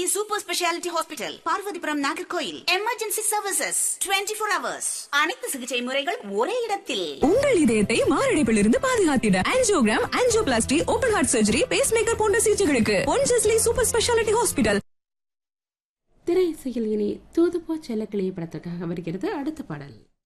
Super speciality hospital, Parvathipuram, Nagercoil. Emergency services 24 hours. அனைத்து சிகிச்சை முறைகள் ஒரே இடத்தில். உங்கள் இதயத்தை மாரடைப்பிலிருந்து பாதுகாத்திட angiogram, angioplasty, open heart surgery, base maker போன்ற சிகிச்சைகளுக்கு பொன்ஜஸ்லி சூப்பர் ஸ்பெஷாலிட்டி ஹாஸ்பிட்டல். திரை இசையில் இனி தூதுபோ செல்லக்கிளியை படத்திற்காக வருகிறது அடுத்த பாடல்.